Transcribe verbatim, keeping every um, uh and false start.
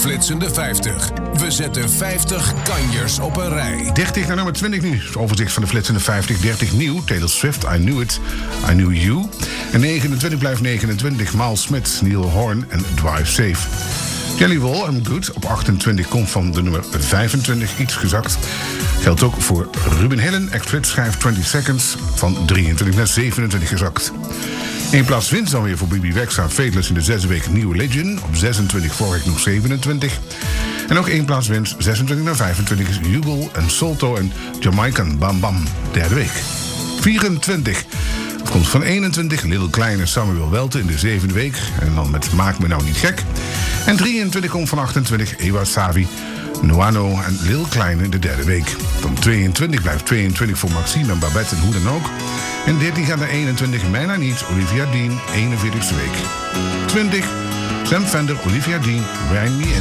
Flitsende vijftig. We zetten vijftig kanjers op een rij. dertig naar nummer twintig nu. Het overzicht van de Flitsende vijftig. dertig nieuw. Taylor Swift, I Knew It. I Knew You. En negenentwintig blijft negenentwintig. Miles Smith, Neil Horn en Drive Safe. Jelly Roll, I'm Good. Op achtentwintig komt van de nummer vijfentwintig iets gezakt. Geldt ook voor Ruben Hillen. Actrit schrijft twintig Seconds. Van drieëntwintig naar zevenentwintig gezakt. Eén plaats winst dan weer voor B B Rexa. Fateless in de zesde week New Religion. Op zesentwintig, vorige week nog zevenentwintig. En ook één plaats winst. zesentwintig naar vijfentwintig is Hugo en Solto en Jamaican Bam Bam. Derde week. vierentwintig. Komt van eenentwintig. Little Kleine Samuel Welte in de zevende week. En dan met Maak me nou niet gek. En drieëntwintig komt van achtentwintig. Ewa Savi, Noano en Lil Kleine in de derde week. Van tweeëntwintig blijft tweeëntwintig voor Maxime en Babette en hoe dan ook. En dertien gaat naar eenentwintig. Mijna niet. Olivia Dean, eenenveertigste week. twintig. Sam Fender, Olivia Dean, Rang Me In.